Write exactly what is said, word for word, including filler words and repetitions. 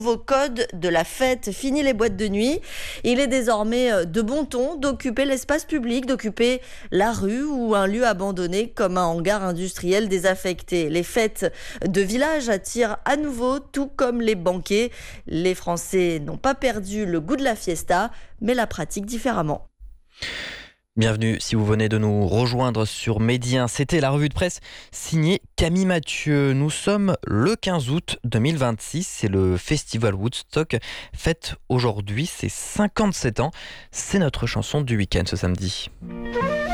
Nouveau code de la fête, fini les boîtes de nuit. Il est désormais de bon ton d'occuper l'espace public, d'occuper la rue ou un lieu abandonné comme un hangar industriel désaffecté. Les fêtes de village attirent à nouveau, tout comme les banquets. Les Français n'ont pas perdu le goût de la fiesta, mais la pratiquent différemment. Bienvenue si vous venez de nous rejoindre sur Média un. C'était la revue de presse signée Camille Mathieu. Nous sommes le quinze août deux mille vingt-six. C'est le festival Woodstock. Fête aujourd'hui ses cinquante-sept ans. C'est notre chanson du week-end ce samedi.